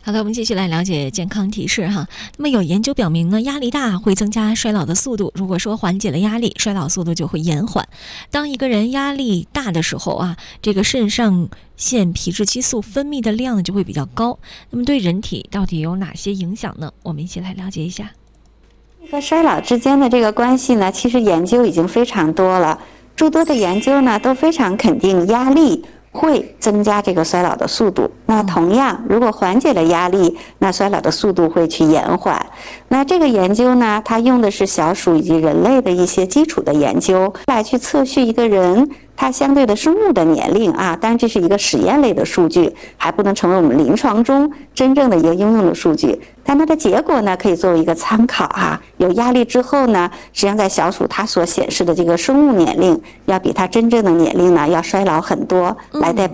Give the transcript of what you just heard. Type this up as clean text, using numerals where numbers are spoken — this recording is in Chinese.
好的，我们继续来了解健康提示哈。那么有研究表明呢，压力大会增加衰老的速度。如果说缓解了压力，衰老速度就会延缓。当一个人压力大的时候啊，这个肾上腺皮质激素分泌的量呢就会比较高。那么对人体到底有哪些影响呢？我们一起来了解一下。 和衰老之间的这个关系呢，其实研究已经非常多了，诸多的研究呢都非常肯定压力会增加这个衰老的速度。那同样，如果缓解了压力，那衰老的速度会去延缓。那这个研究呢，它用的是小鼠以及人类的一些基础的研究，来去测序一个人它相对的生物的年龄啊。当然这是一个实验类的数据，还不能成为我们临床中真正的一个应用的数据。但它的结果呢，可以作为一个参考啊。有压力之后呢，实际上在小鼠它所显示的这个生物年龄，要比它真正的年龄呢要衰老很多，来代表